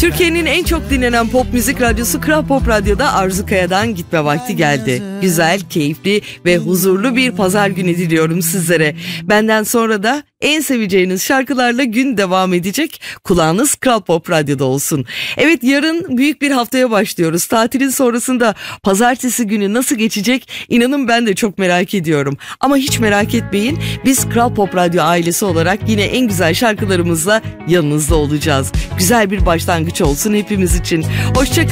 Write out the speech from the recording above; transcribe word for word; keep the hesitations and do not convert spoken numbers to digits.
Türkiye'nin en çok dinlenen pop müzik radyosu Kral Pop Radyo'da Arzu Kaya'dan gitme vakti geldi. Güzel, keyifli ve huzurlu bir pazar günü diliyorum sizlere. Benden sonra da en seveceğiniz şarkılarla gün devam edecek. Kulağınız Kral Pop Radyo'da olsun. Evet, yarın büyük bir haftaya başlıyoruz. Tatilin sonrasında pazartesi günü nasıl geçecek? İnanın ben de çok merak ediyorum. Ama hiç merak etmeyin. Biz Kral Pop Radyo ailesi olarak yine en güzel şarkılarımızla yanınızda olacağız. Güzel bir başlangıç olsun hepimiz için. Hoşça